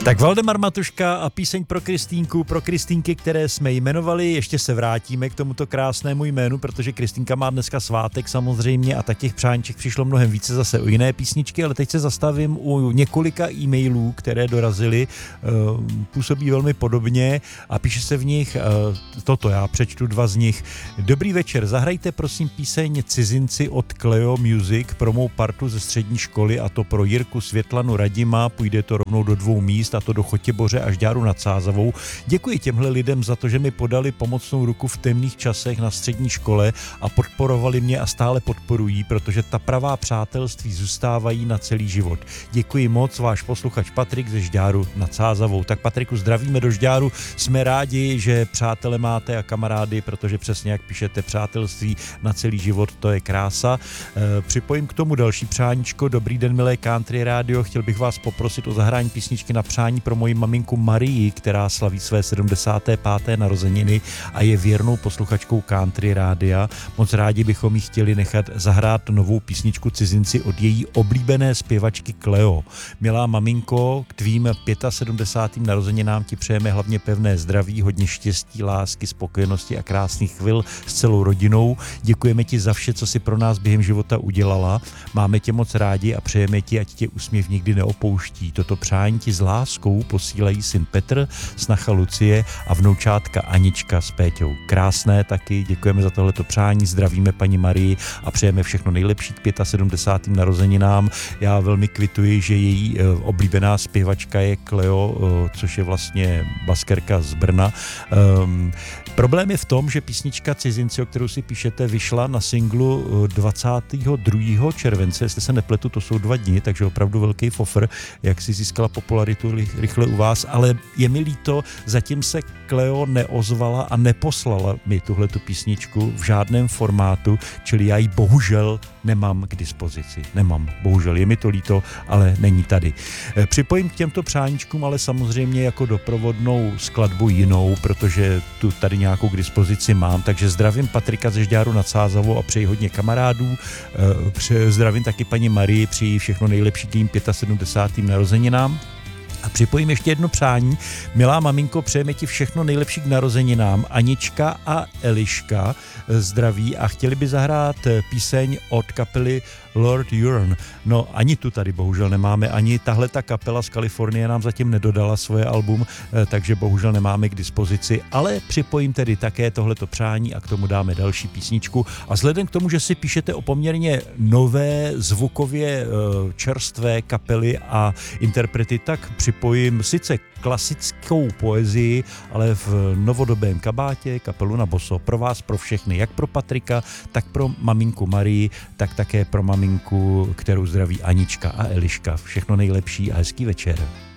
Tak Valdemar Matuška a píseň pro Kristýnku, pro Kristýnky, které jsme jmenovali. Ještě se vrátíme k tomuto krásnému jménu, protože Kristýnka má dneska svátek samozřejmě a tak těch přáníček přišlo mnohem více zase o jiné písničky, ale teď se zastavím u několika e-mailů, které dorazily, působí velmi podobně a píše se v nich toto, já přečtu dva z nich. Dobrý večer, zahrajte prosím píseň Cizinci od Cleo Music pro mou partu ze střední školy, a to pro Jirku, Světlanu, Radima, půjde to rovnou do 2 míst, a to do Chotěboře a Žďáru nad Sázavou. Děkuji těmhle lidem za to, že mi podali pomocnou ruku v temných časech na střední škole a podporovali mě a stále podporují, protože ta pravá přátelství zůstávají na celý život. Děkuji moc, váš posluchač Patrik ze Žďáru nad Sázavou. Tak Patriku, zdravíme do Žďáru, jsme rádi, že přátele máte a kamarády, protože přesně jak píšete, přátelství na celý život, to je krása. Připojím k tomu další přáníčko. Dobrý den, milé Country Radio, chtěl bych vás poprosit o zahrání písničky na přání pro moji maminku Marii, která slaví své 75. narozeniny a je věrnou posluchačkou Country Rádia. Moc rádi bychom jí chtěli nechat zahrát novou písničku Cizinci od její oblíbené zpěvačky Cleo. Milá maminko, k tvým 75. narozeninám ti přejeme hlavně pevné zdraví, hodně štěstí, lásky, spokojenosti a krásných chvil s celou rodinou. Děkujeme ti za vše, co si pro nás během života udělala. Máme tě moc rádi a přejeme ti, ať tě úsměv nikdy neopouští. Toto přání ti s láskou posílají syn Petr, snacha Lucie a vnoučátka Anička s Péťou. Krásné taky, děkujeme za tohleto přání, zdravíme paní Marii a přejeme všechno nejlepší k 75. narozeninám. Já velmi kvituji, že její oblíbená zpěvačka je Cleo, což je vlastně baskerka z Brna. Problém je v tom, že písnička Cizinci, o kterou si píšete, vyšla na singlu 22. července, jestli se nepletu, to jsou 2 dny, takže opravdu velký fofr, jak si získala popularitu rychle u vás, ale je mi líto, zatím se Cleo neozvala a neposlala mi tuhletu písničku v žádném formátu, čili já ji bohužel nemám k dispozici. Nemám, bohužel, je mi to líto, ale není tady. Připojím k těmto přáníčkům, ale samozřejmě jako doprovodnou skladbu jinou, protože tu tady nějakou k dispozici mám, takže zdravím Patrika ze Žďáru nad Sázavou a přeji hodně kamarádů. Zdravím taky paní Marii, přeji všechno nejlepší k jejím 75. narozeninám. A připojím ještě jedno přání. Milá maminko, přejeme ti všechno nejlepší k narozeninám. Anička a Eliška zdraví a chtěli by zahrát píseň od kapely Lord Huron. No, ani tu tady bohužel nemáme, ani tahle ta kapela z Kalifornie nám zatím nedodala svoje album, takže bohužel nemáme k dispozici, ale připojím tedy také tohleto přání a k tomu dáme další písničku. A vzhledem k tomu, že si píšete o poměrně nové, zvukově čerstvé kapely a interprety, tak připojím sice klasickou poezii, ale v novodobém kabátě, kapelu Na boso. Pro vás, pro všechny, jak pro Patrika, tak pro maminku Marii, tak také pro maminku, kterou zdraví Anička a Eliška. Všechno nejlepší a hezký večer.